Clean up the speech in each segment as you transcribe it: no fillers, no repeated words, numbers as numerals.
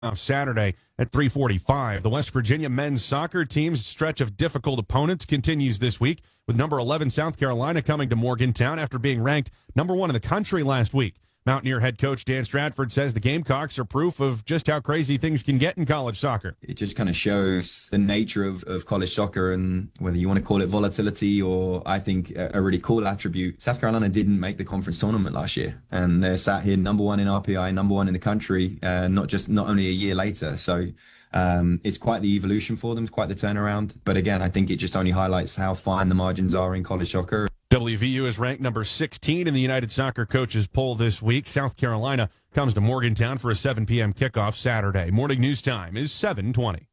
Saturday at 3:45. The West Virginia men's soccer team's stretch of difficult opponents continues this week, with number 11 South Carolina coming to Morgantown after being ranked number 1 in the country last week. Mountaineer head coach Dan Stratford says the Gamecocks are proof of just how crazy things can get in college soccer. It just kind of shows the nature of college soccer, and whether you want to call it volatility or, I think, a really cool attribute. South Carolina didn't make the conference tournament last year, and they're sat here number 1 in RPI, number 1 in the country, not only a year later. So it's quite the evolution for them, quite the turnaround. But again, I think it just only highlights how fine the margins are in college soccer. WVU is ranked number 16 in the United Soccer Coaches poll this week. South Carolina comes to Morgantown for a 7 p.m. kickoff Saturday. Morning news time is 7:20.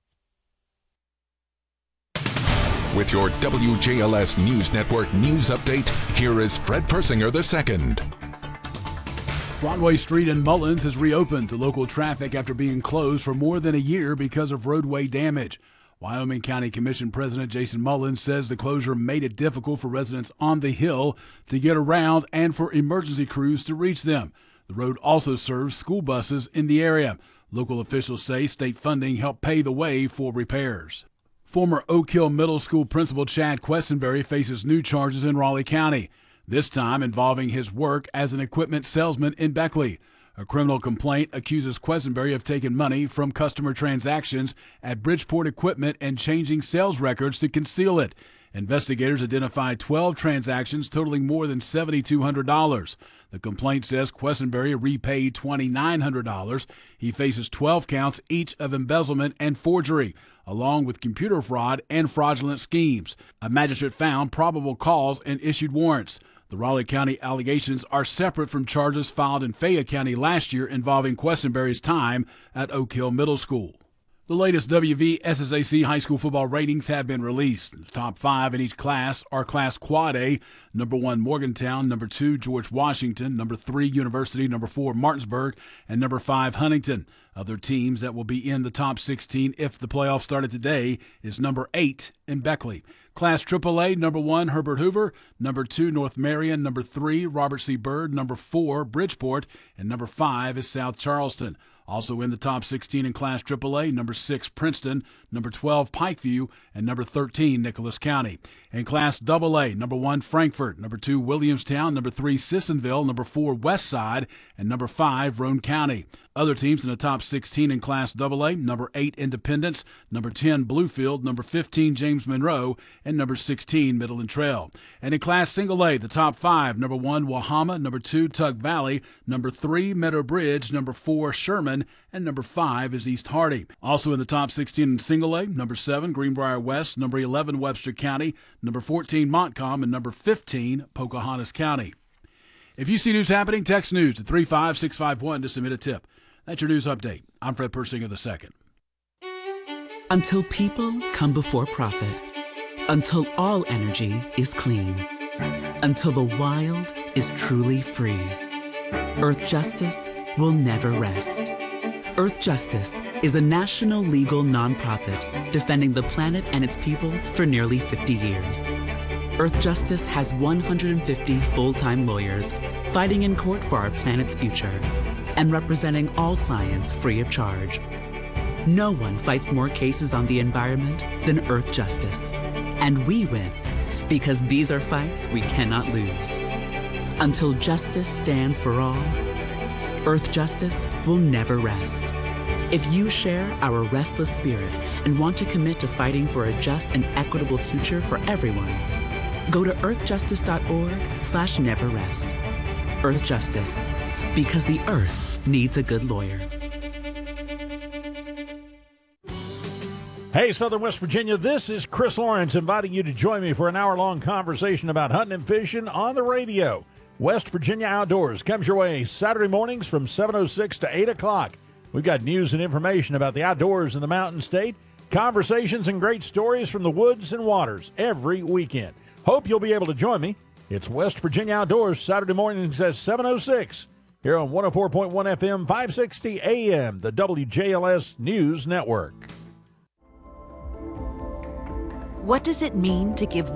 With your WJLS News Network news update, here is Fred Persinger II. Broadway Street in Mullins has reopened to local traffic after being closed for more than a year because of roadway damage. Wyoming County Commission President Jason Mullins says the closure made it difficult for residents on the hill to get around and for emergency crews to reach them. The road also serves school buses in the area. Local officials say state funding helped pave the way for repairs. Former Oak Hill Middle School principal Chad Questenberry faces new charges in Raleigh County, this time involving his work as an equipment salesman in Beckley. A criminal complaint accuses Questenberry of taking money from customer transactions at Bridgeport Equipment and changing sales records to conceal it. Investigators identified 12 transactions totaling more than $7,200. The complaint says Questenberry repaid $2,900. He faces 12 counts each of embezzlement and forgery, along with computer fraud and fraudulent schemes. A magistrate found probable cause and issued warrants. The Raleigh County allegations are separate from charges filed in Fayette County last year involving Questenberry's time at Oak Hill Middle School. The latest WVSSAC high school football ratings have been released. The top 5 in each class are Class Quad A, number 1 Morgantown, number 2 George Washington, number 3 University, number 4 Martinsburg, and number 5 Huntington. Other teams that will be in the top 16 if the playoffs started today is number 8 in Beckley. Class AAA, number 1 Herbert Hoover, number 2 North Marion, number 3 Robert C. Byrd, number 4 Bridgeport, and number 5 is South Charleston. Also in the top 16 in Class AAA, number 6 Princeton, number 12 Pikeview, and number 13 Nicholas County. In Class AA, number 1 Frankfort, number 2 Williamstown, number 3 Sissonville, number 4 Westside, and number 5 Roane County. Other teams in the top 16 in Class AA, number 8 Independence, number 10 Bluefield, number 15 James Monroe, and number 16 Midland Trail. And in Class Single A, the top 5, number 1 Wahama, number 2 Tug Valley, number 3 Meadow Bridge, number 4 Sherman, and number 5 is East Hardy. Also in the top 16 in Single A, number 7 Greenbrier West, number 11 Webster County, number 14 Montcalm, and number 15 Pocahontas County. If you see news happening, text news to 35651 to submit a tip. That's your news update. I'm Fred Persinger II. Until people come before profit. Until all energy is clean. Until the wild is truly free. Earth Justice will never rest. Earth Justice is a national legal nonprofit defending the planet and its people for nearly 50 years. Earth Justice has 150 full-time lawyers fighting in court for our planet's future and representing all clients free of charge. No one fights more cases on the environment than Earth Justice. And we win because these are fights we cannot lose. Until justice stands for all, Earth Justice will never rest. If you share our restless spirit and want to commit to fighting for a just and equitable future for everyone, go to earthjustice.org/neverrest. Earth Justice, because the Earth needs a good lawyer. Hey, Southern West Virginia, this is Chris Lawrence inviting you to join me for an hour-long conversation about hunting and fishing on the radio. West Virginia Outdoors comes your way Saturday mornings from 7:06 to 8 o'clock. We've got news and information about the outdoors in the Mountain State, conversations and great stories from the woods and waters every weekend. Hope you'll be able to join me. It's West Virginia Outdoors, Saturday mornings at 7:06 here on 104.1 FM, 560 AM, the WJLS News Network. What does it mean to give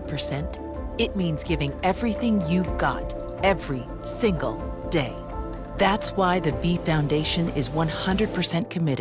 100%? It means giving everything you've got, every single day. That's why the V Foundation is 100% committed